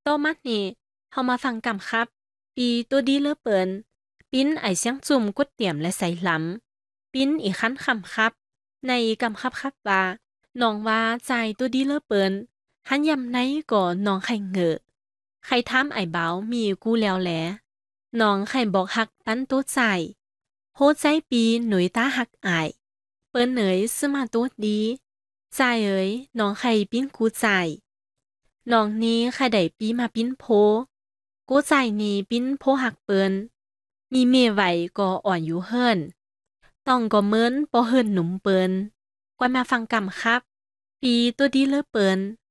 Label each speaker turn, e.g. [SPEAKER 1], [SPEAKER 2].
[SPEAKER 1] ต่อมานี่เฮามาฟังกำครับปีตัวดีเลอเปินปิ้นไอเสียงจุ่มกดเตียมและใส่ลำปิ้นอีกคั้นคำครับในกำครับว่าน้องว่าใจตัวดีเลอเปินหันยำไหนก็น้องไข่เหงอะใครถามไอ้เบามีกูแล้วแหละน้องไข่บอกฮักปั้นตัวใจโหใจปีหนุ่ยตาฮักอายเปิ้นเหนยซื้อมาตัวดีใจเอ๋ยน้องไข่ปิ้นกูใจ น้องนี้ใครได้ปีมาปิ้นโพกู้ใจนี้ปิ้นโพหักเปินมีเมไหวก็อ่อนอยู่เฮิรนต้องก็เหมินปอเฮิรนหนุ่มเปินกวนมาฟังกำครับปีตัวดีเลอเปิน